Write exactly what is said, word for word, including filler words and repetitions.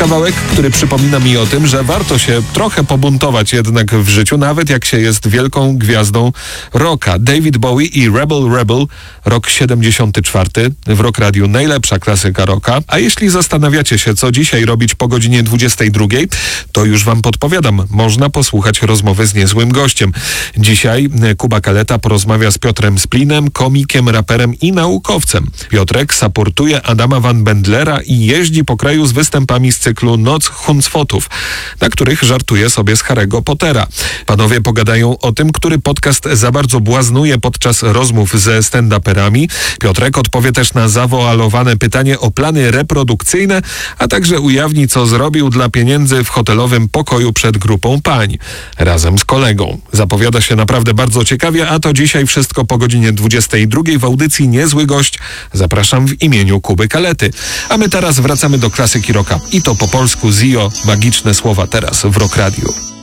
Kawałek, który przypomina mi o tym, że warto się trochę pobuntować jednak w życiu, nawet jak się jest wielką gwiazdą rocka. David Bowie i Rebel Rebel, rok siedemdziesiąty czwarty, w Rock Radiu najlepsza klasyka rocka. A jeśli zastanawiacie się, co dzisiaj robić po godzinie dwudziestej drugiej, to już wam podpowiadam. Można posłuchać rozmowy z niezłym gościem. Dzisiaj Kuba Kaleta porozmawia z Piotrem Splinem, komikiem, raperem i naukowcem. Piotrek supportuje Adama Van Bendlera i jeździ po kraju z występami z cyklu Noc Huncfotów, na których żartuje sobie z Harry'ego Pottera. Panowie pogadają o tym, który podcast za bardzo błaznuje podczas rozmów ze stand-uperami. Piotrek odpowie też na zawoalowane pytanie o plany reprodukcyjne, a także ujawni, co zrobił dla pieniędzy w hotelowym pokoju przed grupą pań, razem z kolegą. Zapowiada się naprawdę bardzo ciekawie, a to dzisiaj wszystko po godzinie dwudziestej drugiej w audycji Niezły Gość. Zapraszam w imieniu Kuby Kalety. A my teraz wracamy do klasyki rocka. I to po polsku Zio, magiczne słowa teraz w Rock Radiu.